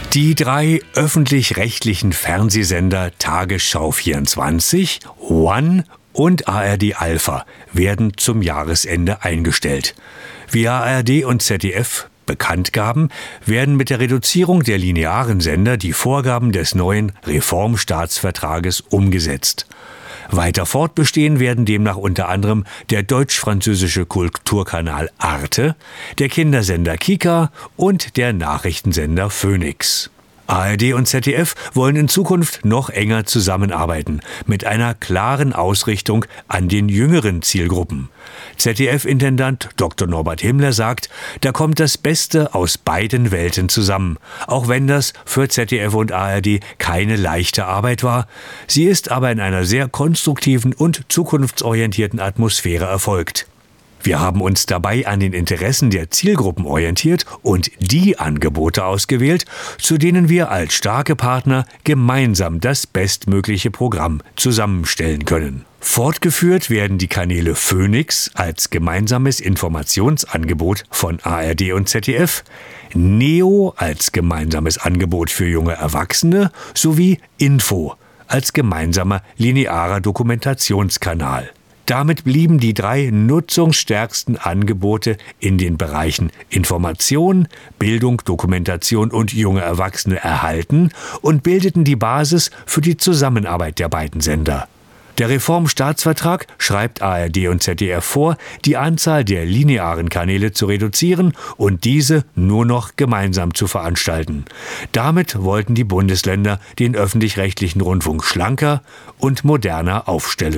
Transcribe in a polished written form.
Die 3 öffentlich-rechtlichen Fernsehsender Tagesschau 24, One und ARD Alpha werden zum Jahresende eingestellt. Wie ARD und ZDF bekannt gaben, werden mit der Reduzierung der linearen Sender die Vorgaben des neuen Reformstaatsvertrages umgesetzt. Weiter fortbestehen werden demnach unter anderem der deutsch-französische Kulturkanal Arte, der Kindersender Kika und der Nachrichtensender Phoenix. ARD und ZDF wollen in Zukunft noch enger zusammenarbeiten, mit einer klaren Ausrichtung an den jüngeren Zielgruppen. ZDF-Intendant Dr. Norbert Himmler sagt, da kommt das Beste aus beiden Welten zusammen, auch wenn das für ZDF und ARD keine leichte Arbeit war. Sie ist aber in einer sehr konstruktiven und zukunftsorientierten Atmosphäre erfolgt. Wir haben uns dabei an den Interessen der Zielgruppen orientiert und die Angebote ausgewählt, zu denen wir als starke Partner gemeinsam das bestmögliche Programm zusammenstellen können. Fortgeführt werden die Kanäle Phoenix als gemeinsames Informationsangebot von ARD und ZDF, Neo als gemeinsames Angebot für junge Erwachsene sowie Info als gemeinsamer linearer Dokumentationskanal. Damit blieben die 3 nutzungsstärksten Angebote in den Bereichen Information, Bildung, Dokumentation und junge Erwachsene erhalten und bildeten die Basis für die Zusammenarbeit der beiden Sender. Der Reformstaatsvertrag schreibt ARD und ZDF vor, die Anzahl der linearen Kanäle zu reduzieren und diese nur noch gemeinsam zu veranstalten. Damit wollten die Bundesländer den öffentlich-rechtlichen Rundfunk schlanker und moderner aufstellen.